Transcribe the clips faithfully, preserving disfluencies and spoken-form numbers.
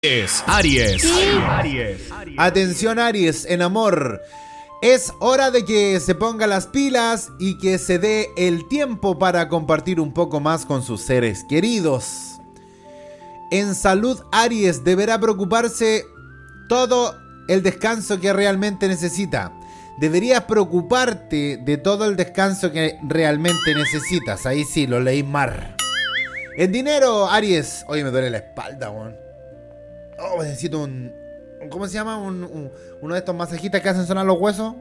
Es Aries. ¿Sí? Aries. Atención Aries, en amor. Es hora de que se ponga las pilas y que se dé el tiempo para compartir un poco más con sus seres queridos. En salud, Aries deberá preocuparse todo el descanso que realmente necesita. Deberías preocuparte de todo el descanso que realmente necesitas. Ahí sí, lo leí mal. En dinero, Aries. Oye, me duele la espalda, weón. Oh, necesito un... ¿Cómo se llama? Un, un, uno de estos masajistas que hacen sonar los huesos.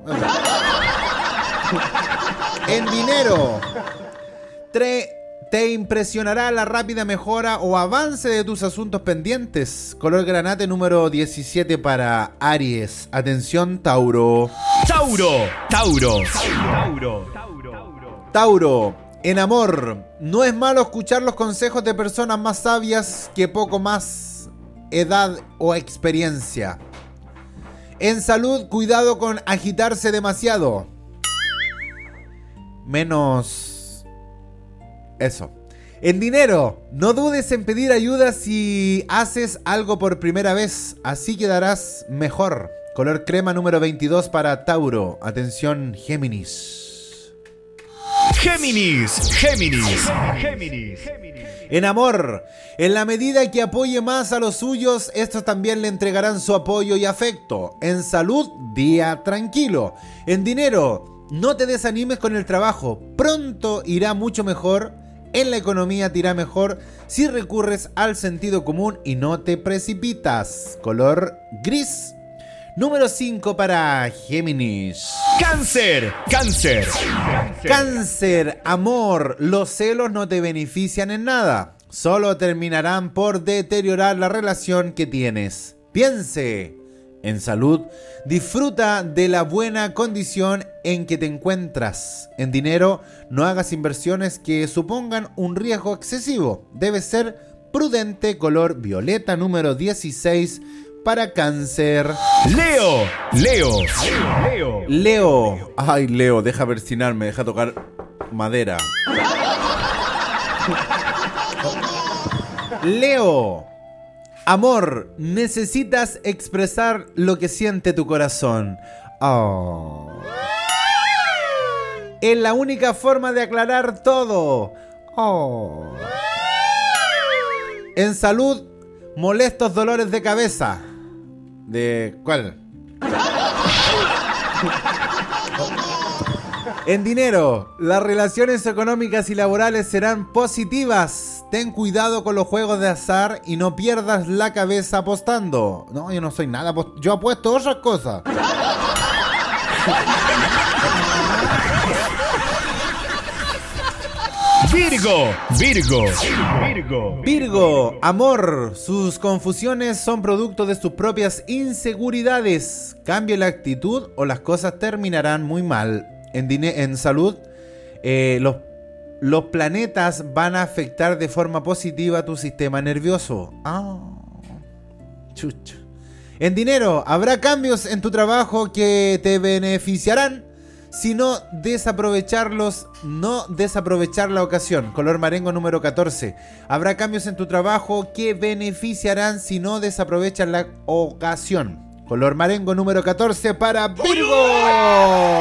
En dinero. Tre, te impresionará la rápida mejora o avance de tus asuntos pendientes. Color granate número diecisiete para Aries. Atención, Tauro. Tauro. Tauro. Tauro. Tauro. Tauro. En amor. No es malo escuchar los consejos de personas más sabias que poco más edad o experiencia. En salud, cuidado con agitarse demasiado. Menos eso. En dinero, no dudes en pedir ayuda si haces algo por primera vez, así quedarás mejor. Color crema número veintidós para Tauro. Atención, Géminis. Géminis. Géminis. Géminis. En amor, en la medida que apoye más a los suyos, estos también le entregarán su apoyo y afecto. En salud, día tranquilo. En dinero, no te desanimes con el trabajo. Pronto irá mucho mejor. En la economía te irá mejor si recurres al sentido común y no te precipitas. Color gris. Número cinco para Géminis. Cáncer. Cáncer. Cáncer, amor, los celos no te benefician en nada. Solo terminarán por deteriorar la relación que tienes. Piense. En salud, disfruta de la buena condición en que te encuentras. En dinero, no hagas inversiones que supongan un riesgo excesivo. Debes ser prudente. Color violeta número dieciséis para Cáncer. Leo. Leo. Leo. Leo. Ay, Leo, deja persinarme, deja tocar madera. Leo. Amor, necesitas expresar lo que siente tu corazón. Oh. Es la única forma de aclarar todo. Oh. En salud, molestos dolores de cabeza. ¿De cuál? En dinero, las relaciones económicas y laborales serán positivas. Ten cuidado con los juegos de azar y no pierdas la cabeza apostando. No, yo no soy nada, yo apuesto otras cosas. Virgo. Virgo. Virgo. Virgo, amor, sus confusiones son producto de sus propias inseguridades. Cambia la actitud o las cosas terminarán muy mal. En, dine- en salud, eh, los, los planetas van a afectar de forma positiva tu sistema nervioso. Ah, chucha. En dinero, habrá cambios en tu trabajo que te beneficiarán. Si no desaprovecharlos, no desaprovechar la ocasión. Color marengo número catorce. Habrá cambios en tu trabajo que beneficiarán si no desaprovechas la ocasión. Color marengo número catorce para Virgo.